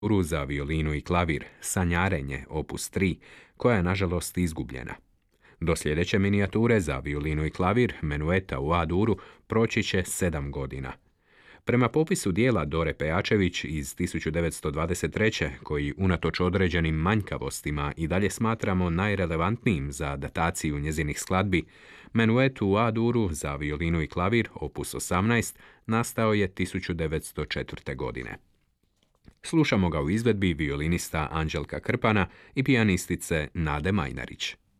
Uru za violinu i klavir, Sanjarenje, opus 3, koja je nažalost izgubljena. Do sljedeće minijature za violinu i klavir, Menueta u A-duru, proći će 7 godina. Prema popisu dijela Dore Pejačević iz 1923. koji unatoč određenim manjkavostima i dalje smatramo najrelevantnijim za dataciju njezinih skladbi, Menuet u A-duru za violinu i klavir, opus 18, nastao je 1904. godine. Slušamo ga u izvedbi violinista Anđelka Krpana i pijanistice Nade Majnarić.